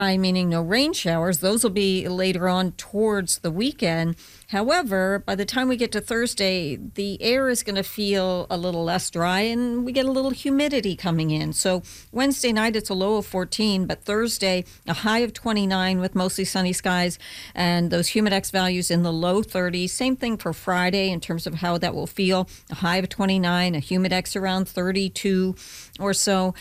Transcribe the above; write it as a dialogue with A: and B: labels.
A: Meaning no rain showers. Those will be later on towards the weekend. However, by the time we get to Thursday, the air is going to feel a little less dry and we get a little humidity coming in. So Wednesday night, it's a low of 14, but Thursday, a high of 29 with mostly sunny skies and those humidex values in the low 30s. Same thing for Friday in terms of how that will feel. A high of 29, a humidex around 32 or so.